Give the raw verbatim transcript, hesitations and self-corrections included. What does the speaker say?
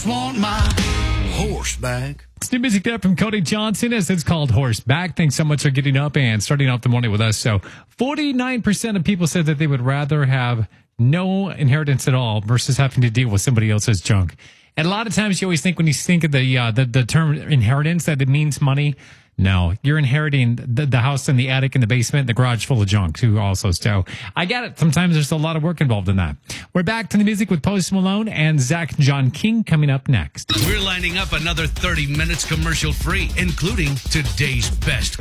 Want my horseback. It's new music there from Cody Johnson as it's called Horseback. Thanks so much for getting up and starting off the morning with us. So forty-nine percent of people said that they would rather have no inheritance at all versus having to deal with somebody else's junk. And a lot of times you always think when you think of the uh, the, the term inheritance that it means money. No, you're inheriting the, the house and the attic and the basement, the garage full of junk too also. So I get it. Sometimes there's a lot of work involved in that. We're back to the music with Post Malone and Zach John King coming up next. We're lining up another thirty minutes commercial free, including today's best